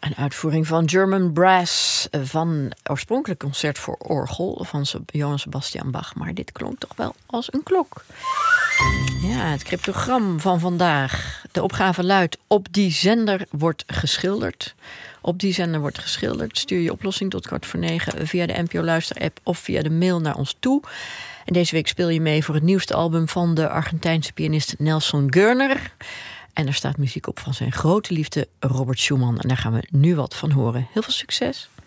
Een uitvoering van German Brass van oorspronkelijk concert voor orgel van Johann Sebastian Bach. Maar dit klonk toch wel als een klok. Ja, het cryptogram van vandaag. De opgave luidt: op die zender wordt geschilderd. Op die zender wordt geschilderd. Stuur je oplossing tot 8:45 via de NPO Luister-app of via de mail naar ons toe. En deze week speel je mee voor het nieuwste album van de Argentijnse pianist Nelson Gurner. En er staat muziek op van zijn grote liefde Robert Schumann. En daar gaan we nu wat van horen. Heel veel succes.